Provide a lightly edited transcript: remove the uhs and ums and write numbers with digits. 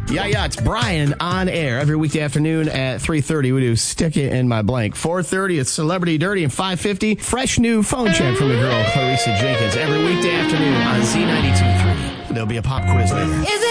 Yeah, it's Brian on air every weekday afternoon at 3:30. We do Stick It in My Blank. 4:30, it's Celebrity Dirty, and 5:50, fresh new phone check from the girl, Clarissa Jenkins. Every weekday afternoon on Z92.3. There'll be a pop quiz later.